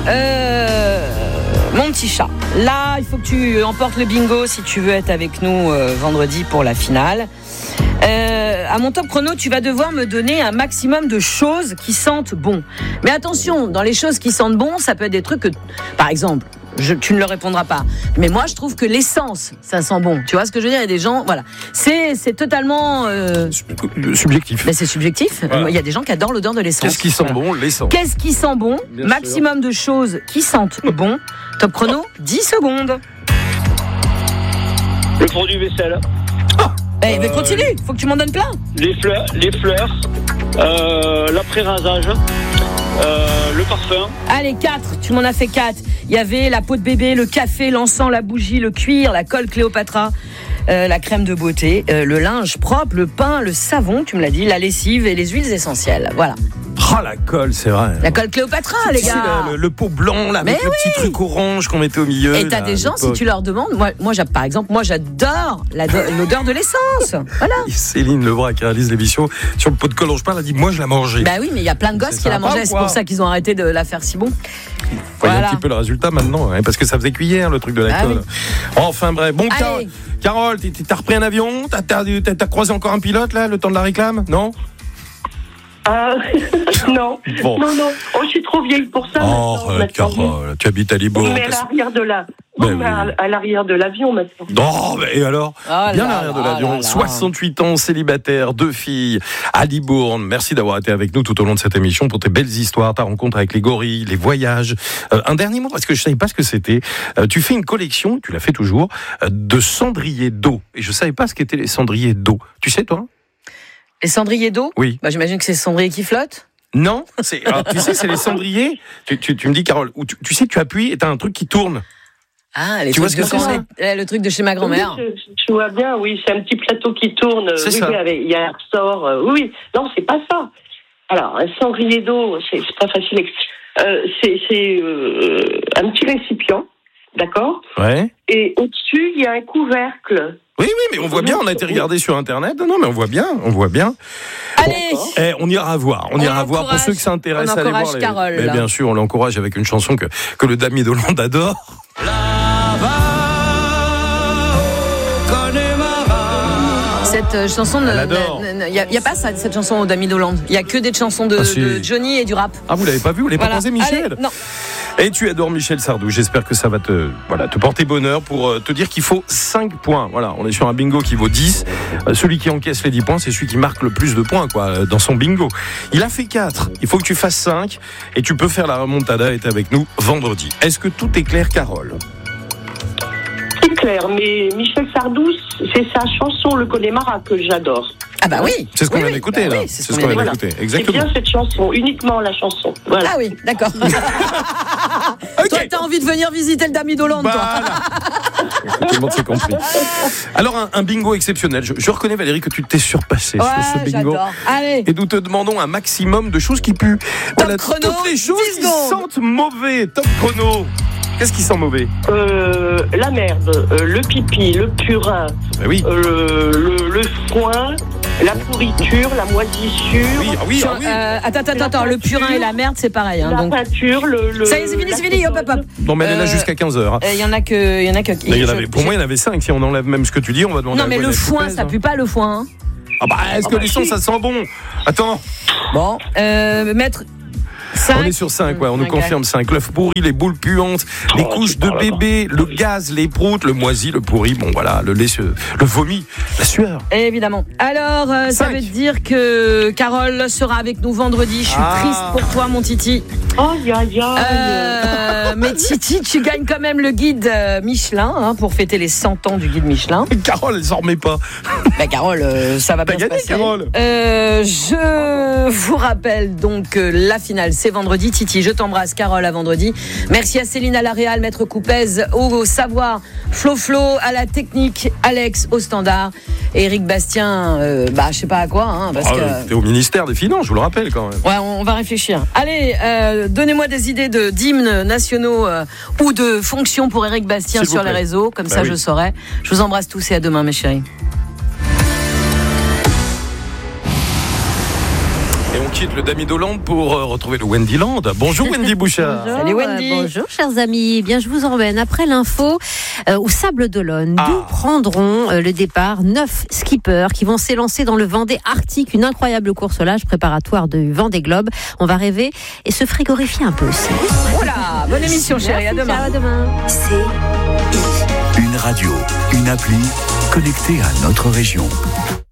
Mon petit chat, là, il faut que tu emportes le bingo si tu veux être avec nous vendredi pour la finale. À mon top chrono, tu vas devoir me donner un maximum de choses qui sentent bon. Mais attention, dans les choses qui sentent bon, ça peut être des trucs que, par exemple, tu ne le répondras pas. Mais moi, je trouve que l'essence, ça sent bon. Tu vois ce que je veux dire ? Il y a des gens, voilà. C'est totalement... subjectif. Mais c'est subjectif. Voilà. Il y a des gens qui adorent l'odeur de l'essence. Qu'est-ce qui sent bon ? L'essence. Qu'est-ce qui sent bon ? Bien Maximum de choses qui sentent bon. Top chrono, 10 secondes. Le produit vaisselle. Mais continue, faut que tu m'en donnes plein. Les fleurs, l'après-rasage, le parfum. Allez, 4, tu m'en as fait 4. Il y avait la peau de bébé, le café, l'encens, la bougie, le cuir, la colle Cléopatra, la crème de beauté, le linge propre, le pain, le savon, tu me l'as dit, la lessive et les huiles essentielles. Voilà. Ah, la colle, c'est vrai. La colle Cléopatra, les Tu sais, gars. le pot blanc, là, avec Mais le petit truc orange qu'on mettait au milieu. Et t'as des gens, si tu leur demandes, moi par exemple, moi j'adore l'odeur de l'essence. Voilà. Céline Lebras qui réalise l'émission sur le pot de colle dont je parle, elle dit moi je la mangeais. Bah oui, mais il y a plein de gosses qui la mangeaient, c'est pour ça qu'ils ont arrêté de la faire si bon. Voyez un petit peu le résultat maintenant, hein, parce que ça faisait cuillère le truc de la colle. Oui. Enfin bref, bon Carole, t'as repris un avion, t'as croisé encore un pilote là, le temps de la réclame, non? Non. Bon. Non. Oh, je suis trop vieille pour ça. Carole, tu habites à Libourne. Mais à l'arrière de l'avion maintenant. Non, mais alors bien à l'arrière de l'avion. 68 ans, célibataire, 2 filles à Libourne. Merci d'avoir été avec nous tout au long de cette émission pour tes belles histoires, ta rencontre avec les gorilles, les voyages. Un dernier mot, parce que je savais pas ce que c'était. Tu fais une collection, tu l'as fait toujours, de cendriers d'eau. Et je savais pas ce qu'étaient les cendriers d'eau. Tu sais, toi? Les cendriers d'eau ? Oui. Bah, j'imagine que c'est les cendriers qui flottent. Non, alors, tu sais, c'est les cendriers. Tu me dis, Carole, où tu sais, tu appuies et t'as un truc qui tourne. Ah, tu vois ce que c'est ça ? Le truc de chez ma grand-mère. Oui, je vois bien, oui, c'est un petit plateau qui tourne. C'est ça. Il y a un ressort. Oui, non, c'est pas ça. Alors, un cendrier d'eau, c'est pas facile. C'est un petit récipient, d'accord ? Ouais. Et au-dessus, il y a un couvercle. Oui, mais on voit bien, on a été regarder sur Internet. Non, mais on voit bien. Allez, on ira voir. Pour ceux qui s'intéressent à aller voir. Carole, mais bien sûr, on l'encourage avec une chanson que le Damier d'Hollande adore. Cette chanson, il n'y a pas ça, cette chanson au Damier d'Hollande. Il n'y a que des chansons de Johnny et du rap. Ah, vous l'avez pas vu, vous l'avez pas pensé, Michel ? Allez, non. Et tu adores Michel Sardou. J'espère que ça va te porter bonheur pour te dire qu'il faut 5 points. Voilà, on est sur un bingo qui vaut 10. Celui qui encaisse les 10 points, c'est celui qui marque le plus de points, dans son bingo. Il a fait 4. Il faut que tu fasses 5. Et tu peux faire la remontada et être avec nous vendredi. Est-ce que tout est clair, Carole ? C'est clair, mais Michel Sardou, c'est sa chanson Le Connemara que j'adore. Ah bah oui. C'est ce qu'on vient d'écouter, là. Oui, c'est ce qu'on vient d'écouter. Exactement. C'est bien cette chanson, uniquement la chanson. Voilà. Ah oui, d'accord. Okay. Toi, t'as envie de venir visiter le Damier d'Hollande, toi. Tout le monde s'est compris. Alors, un bingo exceptionnel. Je reconnais, Valérie, que tu t'es surpassée sur ce bingo. J'adore. Allez. Et nous te demandons un maximum de choses qui puent. Top chrono, toutes les choses qui sentent mauvais. Top chrono. Qu'est-ce qui sent mauvais ? La merde, le pipi, le purin, oui. le foin, la pourriture, la moisissure. Oui. Attends, le purin et la merde, c'est pareil. La peinture, Ça y est, c'est fini, hop. Non, mais elle est là jusqu'à 15h. Il y en a que... Pour moi, il y en avait 5. Si on enlève même ce que tu dis, on va demander. Non, mais le foin, ça pue pas, le foin. Hein. Ah bah, est-ce que l'essence, ça sent bon ? Attends. Bon, mettre... 5. On est sur 5, on nous confirme 5. L'œuf pourri, les boules puantes, les couches de bébé, le gaz, les proutes, le moisi, le pourri, le lait, le vomi, la sueur. Évidemment. Alors, ça veut dire que Carole sera avec nous vendredi. Je suis triste pour toi, mon Titi. Mais Titi, tu gagnes quand même le guide Michelin pour fêter les 100 ans du guide Michelin. Carole, elle s'en remet pas. Carole, ça va bien se passer. Carole. Je vous rappelle donc la finale, c'est vendredi. Titi, je t'embrasse. Carole, à vendredi. Merci à Céline à la Réal, Maître Coupez au savoir, Flo à la technique, Alex au standard, et Eric Bastien, je sais pas à quoi. Parce que t'es au ministère des Finances, je vous le rappelle quand même. Ouais, on va réfléchir. Allez, donnez-moi des idées d'hymnes nationaux ou de fonctions pour Eric Bastien sur les réseaux, comme ça je saurai. Je vous embrasse tous et à demain, mes chéris. Et on quitte quitte le Dami d'Hollande pour retrouver le Wendyland. Bonjour Wendy Bouchard. Bonjour, Salut Wendy. bonjour chers amis. Eh bien, je vous emmène après l'info au Sable d'Olonne, d'où prendront le départ 9 skippers qui vont s'élancer dans le Vendée Arctique, une incroyable course au large préparatoire du Vendée Globe. On va rêver et se frigorifier un peu aussi. Voilà, bonne émission chérie, à demain. Ciao, à demain. Une radio, une appli connectée à notre région.